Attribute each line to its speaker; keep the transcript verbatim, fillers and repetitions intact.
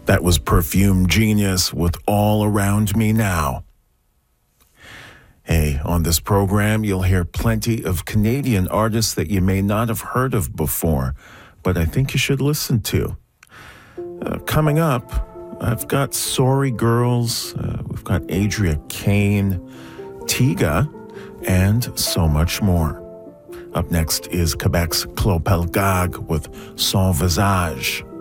Speaker 1: That was Perfume Genius with All Around Me Now. Hey, on this program, you'll hear plenty of Canadian artists that you may not have heard of before, but I think you should listen to. Uh, coming up, I've got Sorry Girls, uh, we've got Adria Kane, Tiga, and so much more. Up next is Quebec's Claude Pelgag with Son Visage.